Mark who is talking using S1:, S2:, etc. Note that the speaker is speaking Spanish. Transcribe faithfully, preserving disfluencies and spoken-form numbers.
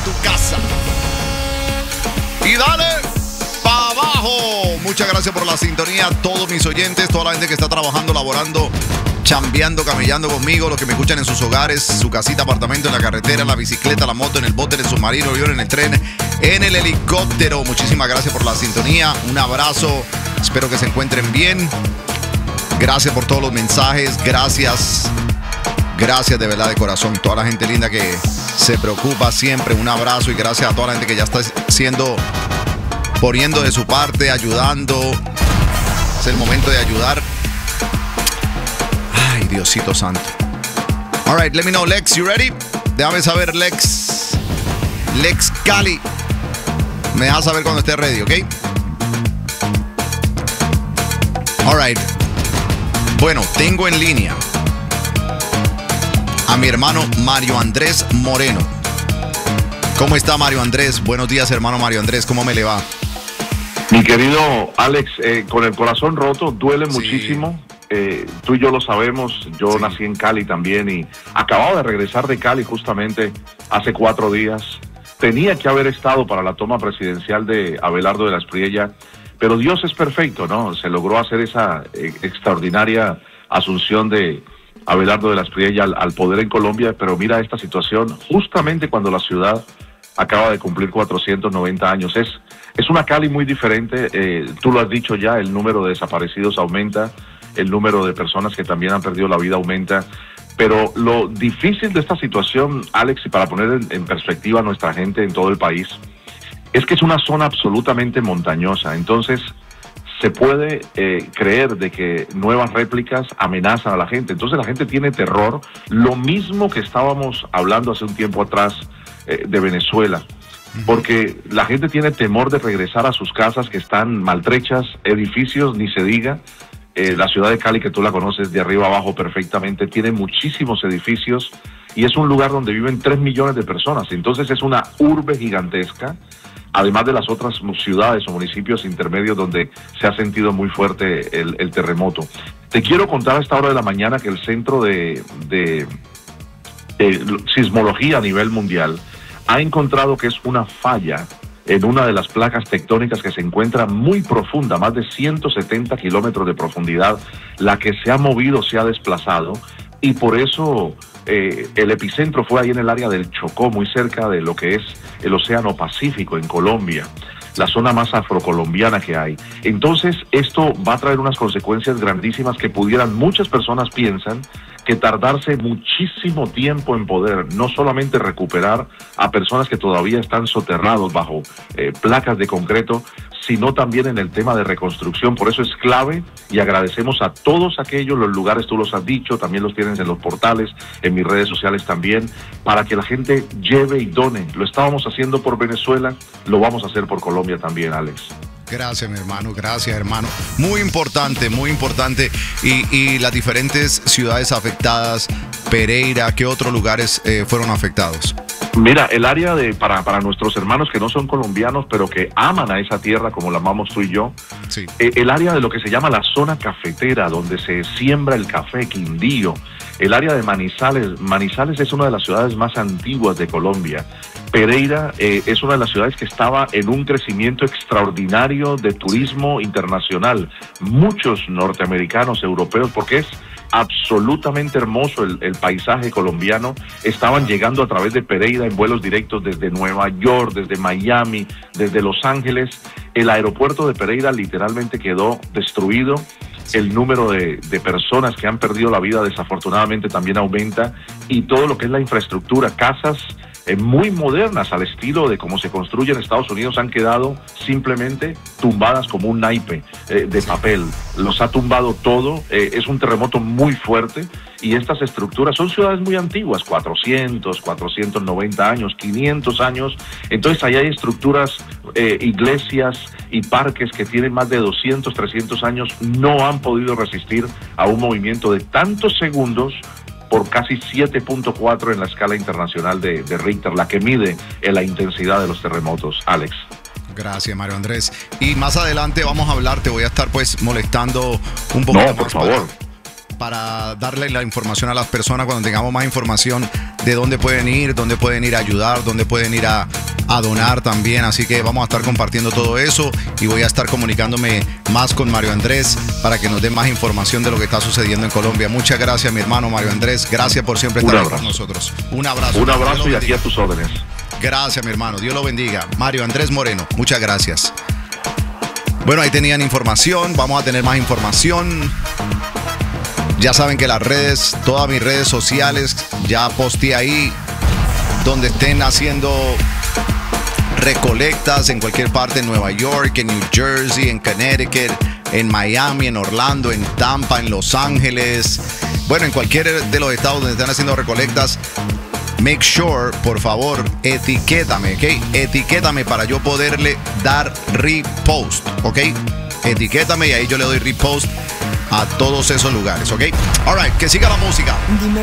S1: tu casa. Y dale para abajo. Muchas gracias por la sintonía, todos mis oyentes, toda la gente que está trabajando, laborando, chambeando, camellando conmigo, los que me escuchan en sus hogares, su casita, apartamento, en la carretera, en la bicicleta, la moto, en el bote, en el submarino, el avión, en el tren, en el helicóptero. Muchísimas gracias por la sintonía. Un abrazo. Espero que se encuentren bien. Gracias por todos los mensajes. Gracias. Gracias de verdad, de corazón. Toda la gente linda que se preocupa siempre. Un abrazo y gracias a toda la gente que ya está siendo, poniendo de su parte, ayudando. Es el momento de ayudar. Ay, Diosito santo. All right, let me know, Lex, you ready? Déjame saber, Lex. Lex Cali. Me dejas saber cuando esté ready, ¿ok? All right. Bueno, tengo en línea a mi hermano Mario Andrés Moreno. ¿Cómo está, Mario Andrés? Buenos días, hermano Mario Andrés. ¿Cómo me le va?
S2: Mi querido Alex, eh, con el corazón roto, duele sí. muchísimo. Eh, tú y yo lo sabemos. Yo sí. nací en Cali también y acababa de regresar de Cali justamente hace cuatro días. Tenía que haber estado para la toma presidencial de Abelardo de la Espriella, pero Dios es perfecto, ¿no? Se logró hacer esa eh, extraordinaria asunción de Abelardo de la Espriella al, al poder en Colombia, pero mira esta situación, justamente cuando la ciudad acaba de cumplir cuatrocientos noventa años. Es, es una Cali muy diferente, eh, tú lo has dicho ya, el número de desaparecidos aumenta, el número de personas que también han perdido la vida aumenta, pero lo difícil de esta situación, Alex, y para poner en, en perspectiva a nuestra gente en todo el país, es que es una zona absolutamente montañosa, entonces se puede eh, creer de que nuevas réplicas amenazan a la gente, entonces la gente tiene terror, lo mismo que estábamos hablando hace un tiempo atrás eh, de Venezuela, porque la gente tiene temor de regresar a sus casas que están maltrechas, edificios, ni se diga. Eh, la ciudad de Cali, que tú la conoces de arriba abajo perfectamente, tiene muchísimos edificios y es un lugar donde viven tres millones de personas, entonces es una urbe gigantesca, además de las otras ciudades o municipios intermedios donde se ha sentido muy fuerte el, el terremoto. Te quiero contar a esta hora de la mañana que el Centro de, de, de Sismología a nivel mundial ha encontrado que es una falla en una de las placas tectónicas que se encuentra muy profunda, más de ciento setenta kilómetros de profundidad, la que se ha movido, se ha desplazado, y por eso eh, el epicentro fue ahí en el área del Chocó, muy cerca de lo que es el Océano Pacífico en Colombia, la zona más afrocolombiana que hay. Entonces esto va a traer unas consecuencias grandísimas que pudieran, muchas personas piensan que tardarse muchísimo tiempo en poder no solamente recuperar a personas que todavía están soterrados bajo eh, placas de concreto, sino también en el tema de reconstrucción. Por eso es clave y agradecemos a todos aquellos, los lugares tú los has dicho, también los tienes en los portales, en mis redes sociales también, para que la gente lleve y done. Lo estábamos haciendo por Venezuela, lo vamos a hacer por Colombia también, Alex.
S1: Gracias, mi hermano, gracias, hermano. Muy importante, muy importante. Y, y las diferentes ciudades afectadas, Pereira, ¿qué otros lugares eh, fueron afectados?
S2: Mira, el área de para, para nuestros hermanos que no son colombianos, pero que aman a esa tierra como la amamos tú y yo, sí. eh, el área de lo que se llama la zona cafetera, donde se siembra el café, Quindío, el área de Manizales. Manizales es una de las ciudades más antiguas de Colombia. Pereira eh, es una de las ciudades que estaba en un crecimiento extraordinario de turismo internacional. Muchos norteamericanos, europeos, porque es absolutamente hermoso el, el paisaje colombiano, estaban llegando a través de Pereira en vuelos directos desde Nueva York, desde Miami, desde Los Ángeles. El aeropuerto de Pereira literalmente quedó destruido. El número de, de personas que han perdido la vida desafortunadamente también aumenta, y todo lo que es la infraestructura, casas eh, muy modernas al estilo de cómo se construye en Estados Unidos, han quedado simplemente tumbadas como un naipe eh, de papel. Los ha tumbado todo, eh, es un terremoto muy fuerte, y estas estructuras son ciudades muy antiguas, cuatrocientos, cuatrocientos noventa años, quinientos años, entonces ahí hay estructuras, eh, iglesias y parques que tienen más de doscientos, trescientos años, no han podido resistir a un movimiento de tantos segundos por casi siete punto cuatro en la escala internacional de, de Richter, la que mide en la intensidad de los terremotos, Alex.
S1: Gracias, Mario Andrés. Y más adelante vamos a hablar, te voy a estar pues molestando un poco
S2: no,
S1: más
S2: por favor.
S1: Para, para darle la información a las personas cuando tengamos más información de dónde pueden ir, dónde pueden ir a ayudar, dónde pueden ir a, a donar también. Así que vamos a estar compartiendo todo eso y voy a estar comunicándome más con Mario Andrés para que nos dé más información de lo que está sucediendo en Colombia. Muchas gracias, mi hermano Mario Andrés. Gracias por siempre estar aquí con nosotros. Un abrazo.
S2: Un abrazo y aquí a tus órdenes.
S1: Gracias, mi hermano. Dios lo bendiga. Mario Andrés Moreno, muchas gracias. Bueno, ahí tenían información. Vamos a tener más información. Ya saben que las redes, todas mis redes sociales, ya posteé ahí donde estén haciendo recolectas en cualquier parte, en Nueva York, en New Jersey, en Connecticut, en Miami, en Orlando, en Tampa, en Los Ángeles. Bueno, en cualquier de los estados donde están haciendo recolectas. Make sure, por favor, etiquétame, ¿ok? Etiquétame para yo poderle dar repost, ¿ok? Etiquétame y ahí yo le doy repost a todos esos lugares, ¿ok? All right, que siga la música.
S3: Dime